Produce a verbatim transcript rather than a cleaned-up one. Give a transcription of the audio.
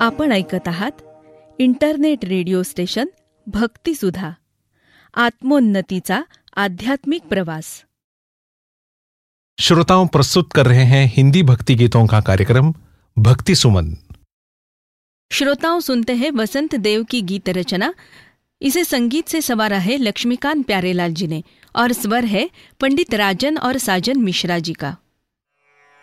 आपण ऐकत आहात इंटरनेट रेडिओ स्टेशन भक्ति सुधा, आत्मोन्नतीचा आध्यात्मिक प्रवास। श्रोताओं, प्रस्तुत कर रहे हैं हिंदी भक्ति गीतों का कार्यक्रम भक्ति सुमन। श्रोताओं, सुनते हैं वसंत देव की गीत रचना। इसे संगीत से सवारा है लक्ष्मीकांत प्यारेलाल जी ने और स्वर है पंडित राजन और साजन मिश्रा जी का।